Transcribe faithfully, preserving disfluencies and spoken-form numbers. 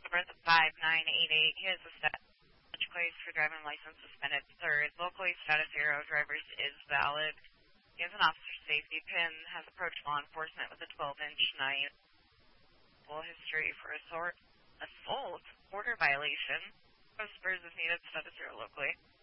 Number five nine eight eight. He has a status place for driving license suspended. Third, locally status zero. Driver's is valid. He has an officer safety pin. Has approached law enforcement with a twelve inch knife. Full history for assault, assault, order violation. Spurs is needed. Status zero locally.